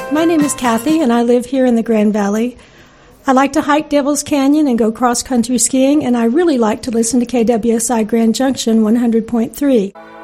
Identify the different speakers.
Speaker 1: My name is Kathy, and I live here in the Grand Valley. I like to hike Devil's Canyon and go cross-country skiing, and I really like to listen to KWSI Grand Junction 100.3.